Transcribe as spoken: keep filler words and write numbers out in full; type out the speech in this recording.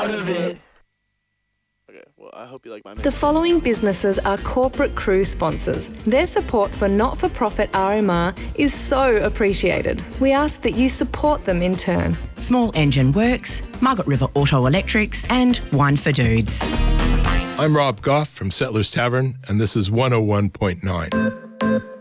part of it. Okay, well, I hope you like my The following businesses are corporate cruise sponsors. Their support for not-for-profit R M R is so appreciated. We ask that you support them in turn. Small Engine Works, Margaret River Auto Electrics and Wine for Dudes. I'm Rob Goff from Settlers Tavern, and this is one oh one point nine.